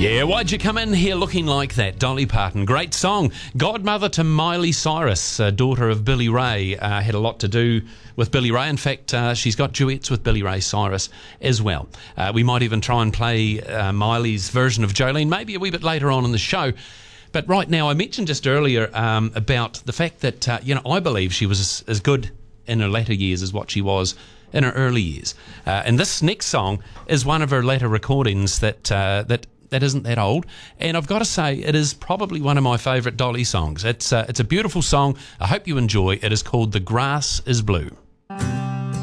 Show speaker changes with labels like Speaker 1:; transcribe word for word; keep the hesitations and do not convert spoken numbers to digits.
Speaker 1: Yeah, why'd you come in here looking like that? Dolly Parton, great song. Godmother to Miley Cyrus, uh, daughter of Billy Ray, uh, had a lot to do with Billy Ray. In fact, uh, she's got duets with Billy Ray Cyrus as well. Uh, we might even try and play uh, Miley's version of Jolene, maybe a wee bit later on in the show. But right now, I mentioned just earlier um, about the fact that, uh, you know, I believe she was as, as good in her latter years as what she was in her early years. Uh, and this next song is one of her later recordings that uh, that that isn't that old. And I've got to say, it is probably one of my favourite Dolly songs. It's uh, it's a beautiful song. I hope you enjoy. It is called The Grass is Blue.